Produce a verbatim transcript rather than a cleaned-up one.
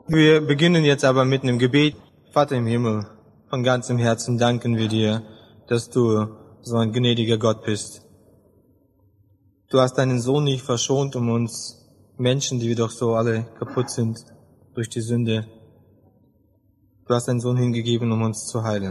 Wir beginnen jetzt aber mit einem Gebet. Vater im Himmel, von ganzem Herzen danken wir dir, dass du so ein gnädiger Gott bist. Du hast deinen Sohn nicht verschont, um uns Menschen, die wir doch so alle kaputt sind durch die Sünde. Du hast deinen Sohn hingegeben, um uns zu heilen.